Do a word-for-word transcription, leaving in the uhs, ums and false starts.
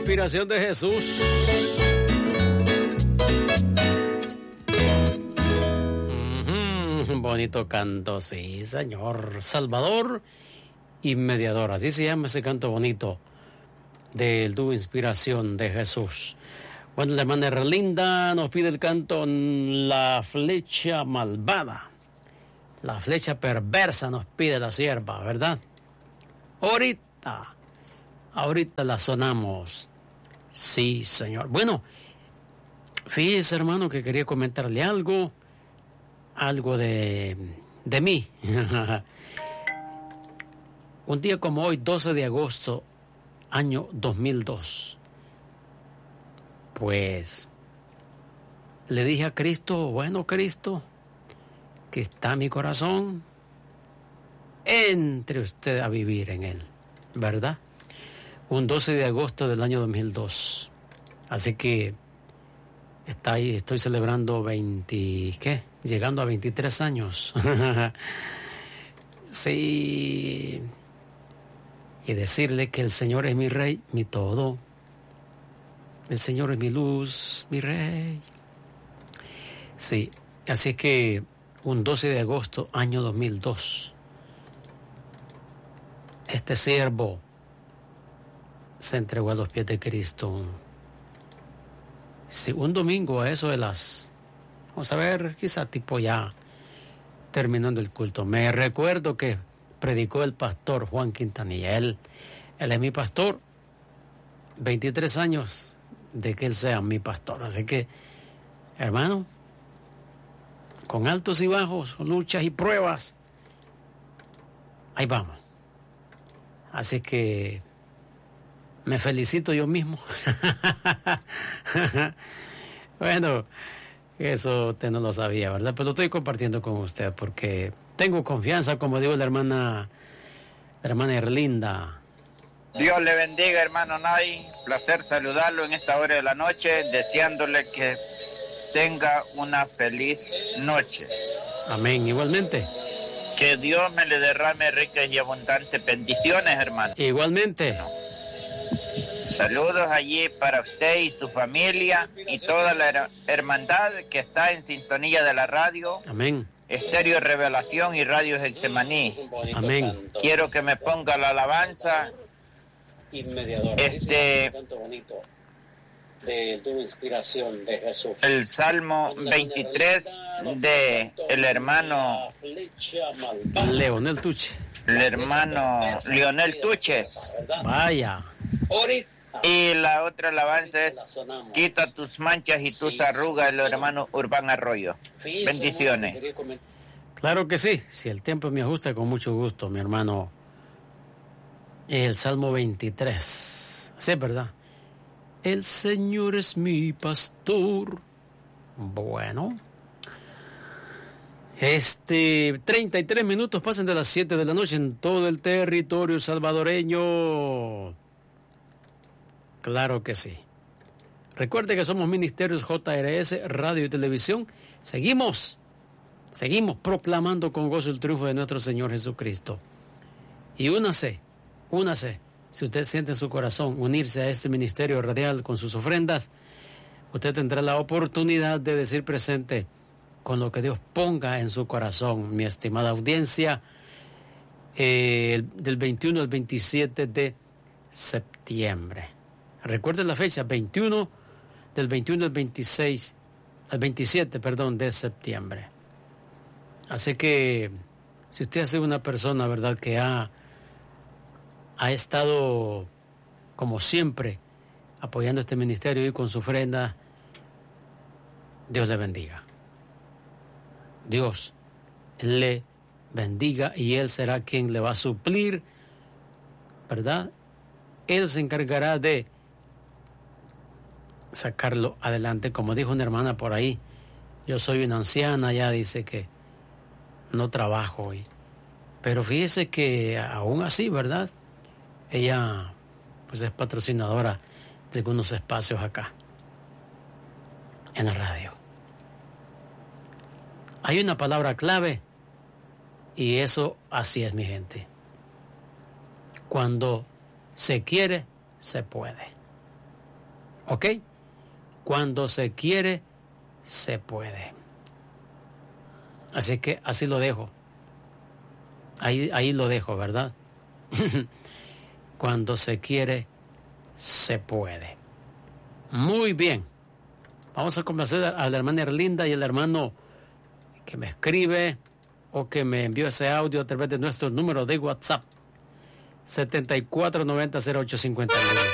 inspiración de Jesús. Mm-hmm, bonito canto, sí, señor. Salvador y mediador, así se llama ese canto bonito del dúo Inspiración de Jesús. Bueno, la hermana Erlinda nos pide el canto La Flecha Malvada. La flecha perversa nos pide la sierva, ¿verdad? Ahorita, ahorita la sonamos. Sí, señor. Bueno, fíjese, hermano, que quería comentarle algo, algo de, de mí. Un día como hoy, doce de agosto, año dos mil dos, pues le dije a Cristo, bueno, Cristo, que está mi corazón, entre usted a vivir en él, ¿verdad? Un doce de agosto del año dos mil dos. Así que está ahí, estoy celebrando veinte, ¿qué? Llegando a veintitrés años. Sí. Y decirle que el Señor es mi rey, mi todo. El Señor es mi luz, mi rey. Sí, así que un doce de agosto, año dos mil dos, este siervo se entregó a los pies de Cristo. Sí, un domingo a eso de las, vamos a ver, quizá tipo ya terminando el culto. Me recuerdo que predicó el pastor Juan Quintanilla. Él, él es mi pastor, veintitrés años de que él sea mi pastor. Así que, hermano, con altos y bajos, luchas y pruebas, ahí vamos. Así que me felicito yo mismo. Bueno, eso usted no lo sabía, ¿verdad? Pero lo estoy compartiendo con usted porque tengo confianza, como digo la hermana, la hermana Erlinda. Dios le bendiga, hermano Nay. Placer saludarlo en esta hora de la noche, deseándole que tenga una feliz noche. Amén, igualmente. Que Dios me le derrame ricas y abundantes bendiciones, hermano. Igualmente. Saludos allí para usted y su familia y toda la hermandad que está en sintonía de la radio. Amén. Estéreo Revelación y Radio Getsemaní. Amén. Quiero que me ponga la alabanza. Este, de tu inspiración de Jesús. El Salmo veintitrés de el hermano Leonel Tuche. El hermano Leonel Tuches. Vaya. Y la otra alabanza es Quita tus manchas y tus arrugas, el hermano Urbán Arroyo. Bendiciones. Claro que sí, si el tiempo me ajusta, con mucho gusto, mi hermano. El Salmo veintitrés. Sí, ¿verdad? El Señor es mi pastor. Bueno. Este, treinta y tres minutos pasan de las siete de la noche en todo el territorio salvadoreño. Claro que sí. Recuerde que somos Ministerios J R S, Radio y Televisión. Seguimos, seguimos proclamando con gozo el triunfo de nuestro Señor Jesucristo. Y únase, únase. Si usted siente en su corazón unirse a este ministerio radial con sus ofrendas, usted tendrá la oportunidad de decir presente con lo que Dios ponga en su corazón, mi estimada audiencia, eh, del veintiuno al veintisiete de septiembre. Recuerde la fecha, veintiuno, del veintiuno al veintiséis, al veintisiete, perdón, de septiembre. Así que, si usted ha sido una persona, ¿verdad?, que ha, ha estado, como siempre, apoyando este ministerio y con su ofrenda, Dios le bendiga. Dios le bendiga y Él será quien le va a suplir, ¿verdad? Él se encargará de sacarlo adelante. Como dijo una hermana por ahí, yo soy una anciana, ya dice que no trabajo hoy. Pero fíjese que aún así, ¿verdad? Ella pues es patrocinadora de algunos espacios acá en la radio. Hay una palabra clave y eso así es, mi gente. Cuando se quiere, se puede. ¿Ok? Cuando se quiere, se puede. Así que así lo dejo. Ahí, ahí lo dejo, ¿verdad? Cuando se quiere, se puede. Muy bien. Vamos a complacer a la hermana Erlinda y al hermano que me escribe o que me envió ese audio a través de nuestro número de WhatsApp setenta y cuatro noventa cero ocho cincuenta y nueve.